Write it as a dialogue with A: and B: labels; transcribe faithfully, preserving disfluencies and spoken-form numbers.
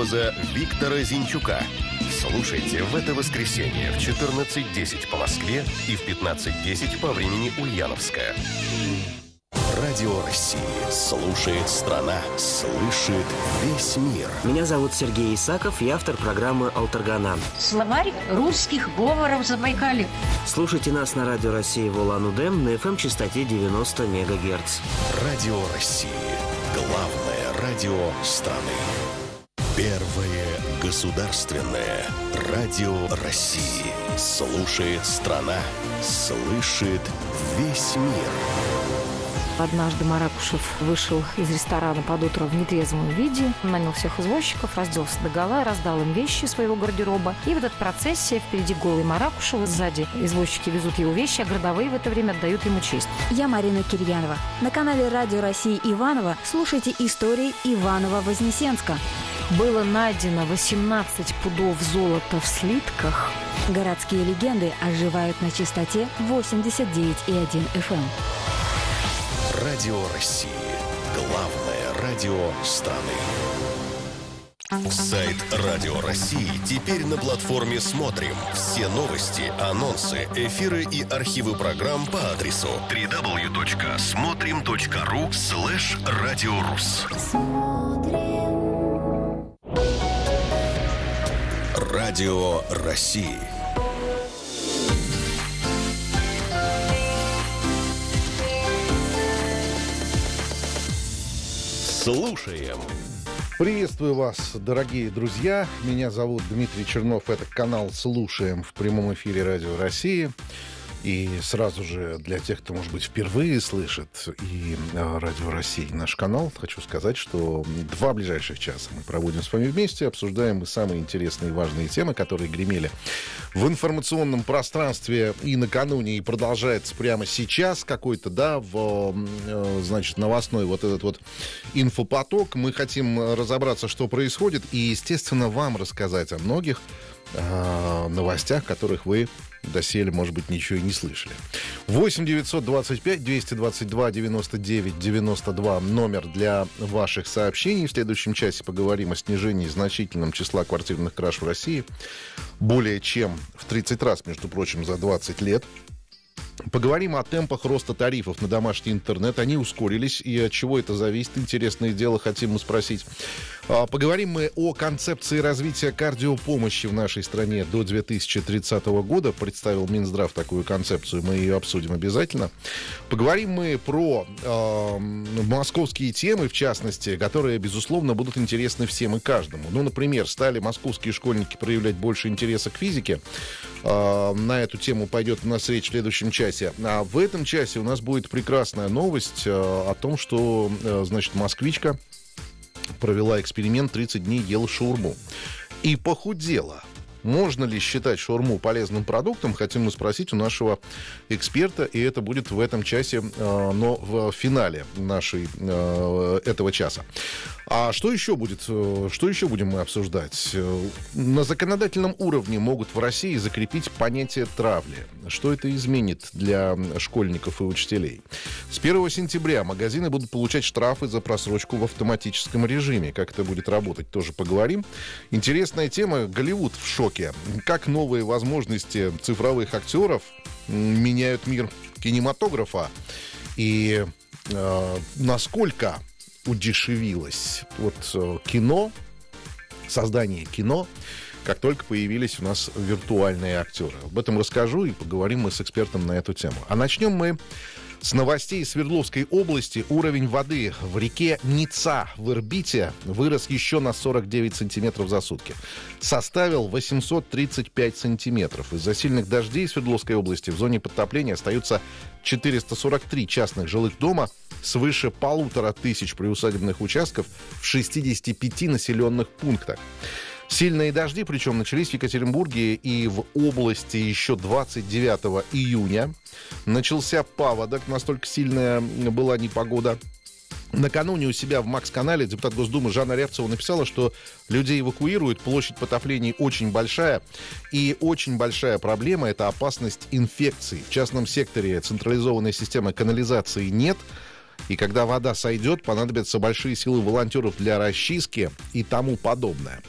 A: паровоза Виктора Зинчука. Слушайте в это воскресенье в четырнадцать десять по Москве и в пятнадцать десять по времени Ульяновская. Радио России. Слушает страна. Слышит весь мир.
B: Меня зовут Сергей Исаков, я автор программы «Алтаргана».
C: Словарь русских говоров Забайкалья.
B: Слушайте нас на Радио России в Улан-Удэ на эф эм-частоте девяносто мегагерц.
A: Радио России. Главное радио страны. Первое государственное радио России. Слушает страна. Слышит весь мир.
D: Однажды Маракушев вышел из ресторана под утро в нетрезвом виде, нанял всех извозчиков, разделся догола, раздал им вещи своего гардероба. И в этот процессе впереди голый Маракушев, сзади извозчики везут его вещи, а городовые в это время отдают ему честь.
E: Я Марина Кирьянова. На канале Радио России Иваново слушайте истории Иваново-Вознесенска.
D: Было найдено восемнадцать пудов золота в слитках.
E: Городские легенды оживают на частоте восемьдесят девять и один эф эм.
A: Радио России. Главное радио страны. Сайт Радио России теперь на платформе «Смотрим». Все новости, анонсы, эфиры и архивы программ по адресу дабл ю дабл ю дабл ю точка смотрим точка ру слэш радиорус. Радио России. Слушаем.
F: Приветствую вас, дорогие друзья. Меня зовут Дмитрий Чернов. Это канал «Слушаем» в прямом эфире Радио России. И сразу же для тех, кто, может быть, впервые слышит и Радио России, наш канал, хочу сказать, что два ближайших часа мы проводим с вами вместе, обсуждаем мы самые интересные и важные темы, которые гремели в информационном пространстве и накануне, и продолжается прямо сейчас какой-то, да, в, значит, новостной вот этот вот инфопоток. Мы хотим разобраться, что происходит, и, естественно, вам рассказать о многих э, новостях, которых вы доселе, может быть, ничего и не слышали. восемь девятьсот двадцать пять двести двадцать два девяносто девять девяносто два номер для ваших сообщений. В следующем часе поговорим о снижении значительном числа квартирных краж в России. Более чем в тридцать раз, между прочим, за двадцать лет. Поговорим о темпах роста тарифов на домашний интернет. Они ускорились, и от чего это зависит? Интересное дело, хотим мы спросить. Поговорим мы о концепции развития кардиопомощи в нашей стране до две тысячи тридцатого года. Представил Минздрав такую концепцию, мы ее обсудим обязательно. Поговорим мы про э, московские темы, в частности, которые, безусловно, будут интересны всем и каждому. Ну, например, стали московские школьники проявлять больше интереса к физике. Э, на эту тему пойдет у нас речь в следующем часе. А в этом часе у нас будет прекрасная новость э, о том, что, э, значит, москвичка провела эксперимент, тридцать дней ела шаурму и похудела. Можно ли считать шаурму полезным продуктом? Хотим мы спросить у нашего эксперта, и это будет в этом часе, э, но в финале нашей, э, этого часа. А что еще будет? Что еще будем мы обсуждать? На законодательном уровне могут в России закрепить понятие травли. Что это изменит для школьников и учителей? С первого сентября магазины будут получать штрафы за просрочку в автоматическом режиме. Как это будет работать, тоже поговорим. Интересная тема. Голливуд в шоке. Как новые возможности цифровых актеров меняют мир кинематографа. И э, насколько удешевилось вот кино, создание кино, как только появились у нас виртуальные актеры. Об этом расскажу и поговорим мы с экспертом на эту тему. А начнем мы с новостей Свердловской области. Уровень воды в реке Ница в Ирбите вырос еще на сорок девять сантиметров за сутки. Составил восемьсот тридцать пять сантиметров. Из-за сильных дождей в Свердловской области в зоне подтопления остаются четыреста сорок три частных жилых дома, свыше полутора тысяч приусадебных участков в шестидесяти пяти населенных пунктах. Сильные дожди, причем, начались в Екатеринбурге и в области еще двадцать девятого июня. Начался паводок, настолько сильная была непогода. Накануне у себя в МАКС-канале депутат Госдумы Жанна Рябцева написала, что людей эвакуируют, площадь потоплений очень большая. И очень большая проблема – это опасность инфекций. В частном секторе централизованной системы канализации нет. И когда вода сойдет, понадобятся большие силы волонтеров для расчистки и тому подобное.